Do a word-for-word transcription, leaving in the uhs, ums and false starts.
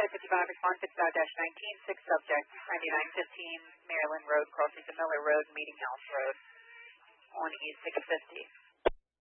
five fifty-five, respond fifty-five nineteen, six subjects, ninety-nine fifteen Maryland Road, crossing to Miller Road, Meeting House Road, on E six fifty.